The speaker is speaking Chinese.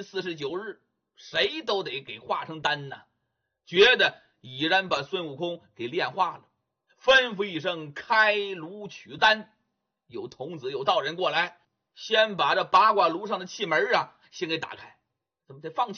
49日，谁都得给化成丹呐。觉得已然把孙悟空给炼化了，吩咐一声开炉取丹。有童子有道人过来，先把这八卦炉上的气门啊先给打开。怎么得放气